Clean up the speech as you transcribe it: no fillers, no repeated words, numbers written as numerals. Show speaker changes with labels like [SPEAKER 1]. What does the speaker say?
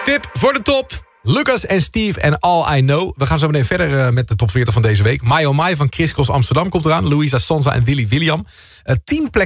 [SPEAKER 1] Tip voor de top. Lucas en Steve en All I Know. We gaan zo meteen verder met de top 40 van deze week. My Oh My van Chris Cross Amsterdam komt eraan. Louisa Sonza en Willy William. 10 plekken